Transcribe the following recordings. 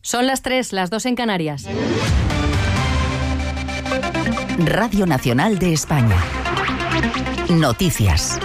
Son las 3, las 2 en Canarias. Radio Nacional de España. Noticias.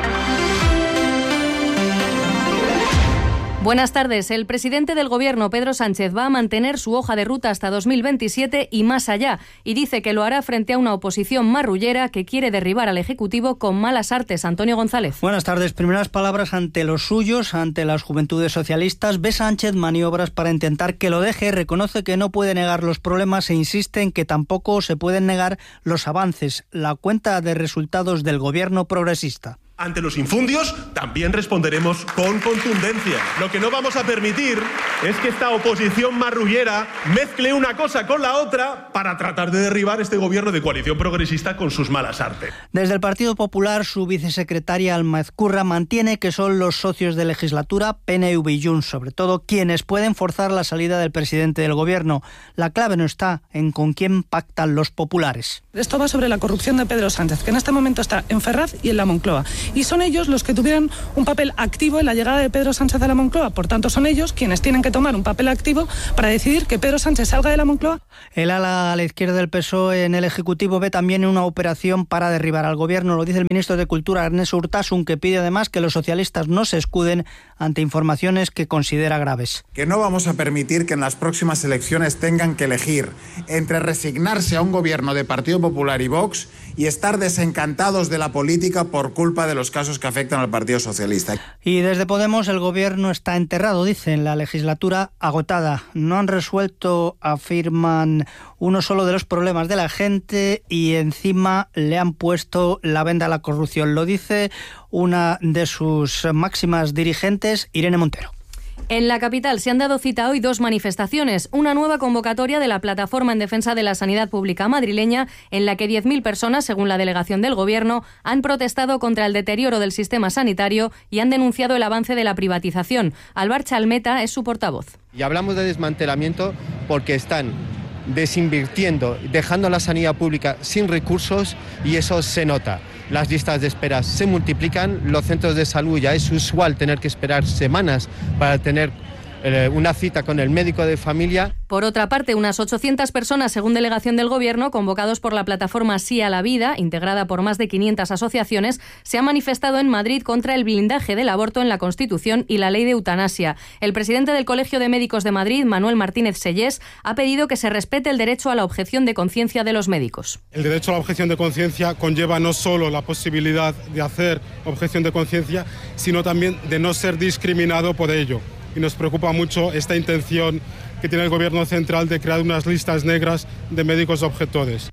Buenas tardes. El presidente del Gobierno, Pedro Sánchez, va a mantener su hoja de ruta hasta 2027 y más allá, y dice que lo hará frente a una oposición marrullera que quiere derribar al Ejecutivo con malas artes. Antonio González. Buenas tardes. Primeras palabras ante los suyos, ante las juventudes socialistas. Ve Sánchez maniobras para intentar que lo deje, reconoce que no puede negar los problemas e insiste en que tampoco se pueden negar los avances, la cuenta de resultados del Gobierno progresista. Ante los infundios también responderemos con contundencia. Lo que no vamos a permitir es que esta oposición marrullera mezcle una cosa con la otra para tratar de derribar este gobierno de coalición progresista con sus malas artes. Desde el Partido Popular, su vicesecretaria Alma Ezcurra mantiene que son los socios de legislatura, PNV y Junts, sobre todo, quienes pueden forzar la salida del presidente del gobierno. La clave no está en con quién pactan los populares. Esto va sobre la corrupción de Pedro Sánchez, que en este momento está en Ferraz y en la Moncloa. Y son ellos los que tuvieron un papel activo en la llegada de Pedro Sánchez a la Moncloa. Por tanto, son ellos quienes tienen que tomar un papel activo para decidir que Pedro Sánchez salga de la Moncloa. El ala a la izquierda del PSOE en el Ejecutivo ve también una operación para derribar al Gobierno. Lo dice el ministro de Cultura, Ernest Urtasun, que pide además que los socialistas no se escuden ante informaciones que considera graves. Que no vamos a permitir que en las próximas elecciones tengan que elegir entre resignarse a un gobierno de Partido Popular y Vox y estar desencantados de la política por culpa de los casos que afectan al Partido Socialista. Y desde Podemos el Gobierno está enterrado, dicen, la legislatura agotada. No han resuelto, afirman, uno solo de los problemas de la gente y encima le han puesto la venda a la corrupción. Lo dice una de sus máximas dirigentes, Irene Montero. En la capital se han dado cita hoy 2 manifestaciones, una nueva convocatoria de la Plataforma en Defensa de la Sanidad Pública madrileña, en la que 10.000 personas, según la delegación del Gobierno, han protestado contra el deterioro del sistema sanitario y han denunciado el avance de la privatización. Alvar Chalmeta es su portavoz. Y hablamos de desmantelamiento porque están desinvirtiendo, dejando a la sanidad pública sin recursos y eso se nota. Las listas de espera se multiplican, los centros de salud ya es usual tener que esperar semanas para tener una cita con el médico de familia. Por otra parte, unas 800 personas, según delegación del Gobierno, convocados por la plataforma Sí a la Vida, integrada por más de 500 asociaciones, se han manifestado en Madrid contra el blindaje del aborto en la Constitución y la ley de eutanasia. El presidente del Colegio de Médicos de Madrid, Manuel Martínez Sellés, ha pedido que se respete el derecho a la objeción de conciencia de los médicos. El derecho a la objeción de conciencia conlleva no solo la posibilidad de hacer objeción de conciencia, sino también de no ser discriminado por ello. Y nos preocupa mucho esta intención que tiene el Gobierno central de crear unas listas negras de médicos objetores.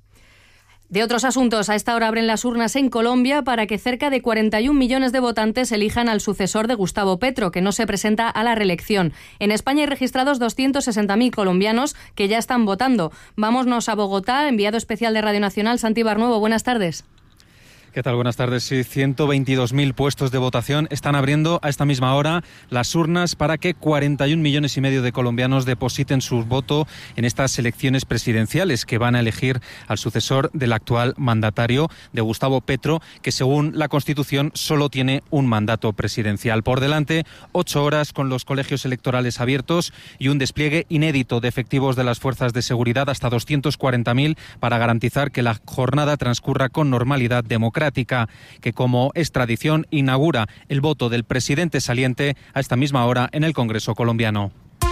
De otros asuntos, a esta hora abren las urnas en Colombia para que cerca de 41 millones de votantes elijan al sucesor de Gustavo Petro, que no se presenta a la reelección. En España hay registrados 260.000 colombianos que ya están votando. Vámonos a Bogotá, enviado especial de Radio Nacional, Santi Barnuevo. Buenas tardes. ¿Qué tal? Buenas tardes. Sí, 122.000 puestos de votación están abriendo a esta misma hora las urnas para que 41 millones y medio de colombianos depositen su voto en estas elecciones presidenciales que van a elegir al sucesor del actual mandatario, de Gustavo Petro, que según la Constitución solo tiene un mandato presidencial. Por delante, 8 horas con los colegios electorales abiertos y un despliegue inédito de efectivos de las fuerzas de seguridad, hasta 240.000, para garantizar que la jornada transcurra con normalidad democrática, que, como es tradición, inaugura el voto del presidente saliente a esta misma hora en el Congreso colombiano.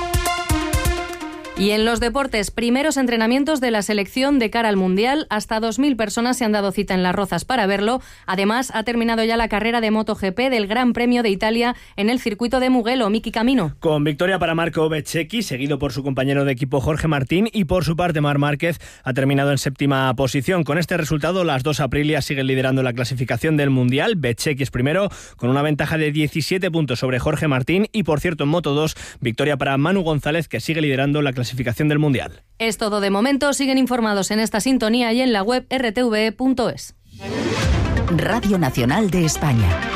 Y en los deportes, primeros entrenamientos de la selección de cara al Mundial. Hasta 2.000 personas se han dado cita en Las Rozas para verlo. Además, ha terminado ya la carrera de MotoGP del Gran Premio de Italia en el circuito de Mugello. Miki Camino. Con victoria para Marco Bezzecchi, seguido por su compañero de equipo Jorge Martín, y por su parte Marc Márquez ha terminado en 7ª posición. Con este resultado, las dos Aprilias siguen liderando la clasificación del Mundial. Bezzecchi es primero, con una ventaja de 17 puntos sobre Jorge Martín. Y por cierto, en Moto2, victoria para Manu González, que sigue liderando la clasificación del Mundial. Es todo de momento. Siguen informados en esta sintonía y en la web rtve.es. Radio Nacional de España.